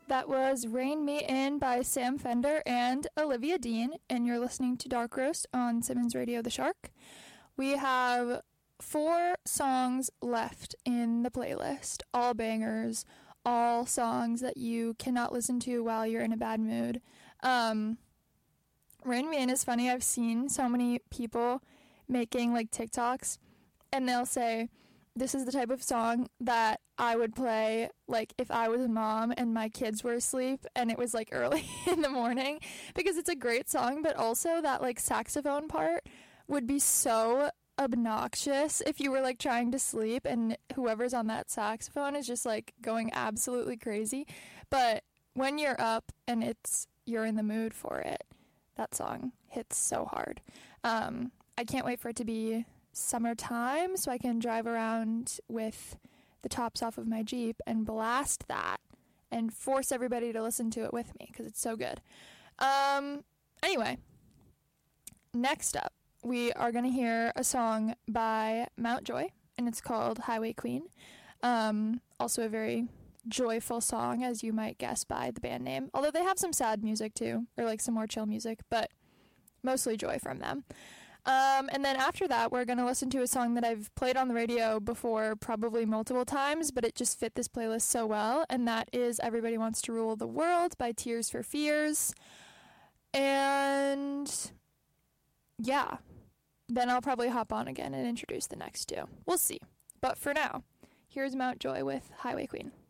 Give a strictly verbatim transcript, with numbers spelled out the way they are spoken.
That was Rain Me In by Sam Fender and Olivia Dean, and you're listening to Dark Roast on Simmons Radio The Shark. We have four songs left in the playlist, all bangers, all songs that you cannot listen to while you're in a bad mood. Um, Rain Me In is funny. I've seen so many people making like TikToks, and they'll say, this is the type of song that I would play, like, if I was a mom and my kids were asleep and it was, like, early in the morning, because it's a great song, but also that, like, saxophone part would be so obnoxious if you were, like, trying to sleep and whoever's on that saxophone is just, like, going absolutely crazy. But when you're up and it's you're in the mood for it, that song hits so hard. Um, I can't wait for it to be summertime so I can drive around with the tops off of my Jeep and blast that and force everybody to listen to it with me because it's so good. Um, anyway, next up, we are going to hear a song by Mountjoy, and it's called Highway Queen. Um, also a very joyful song, as you might guess by the band name, although they have some sad music too, or like some more chill music, but mostly joy from them. Um, and then after that, we're going to listen to a song that I've played on the radio before, probably multiple times, but it just fit this playlist so well, and that is Everybody Wants to Rule the World by Tears for Fears. And yeah, then I'll probably hop on again and introduce the next two. We'll see. But for now, here's Mountjoy with Highway Queen.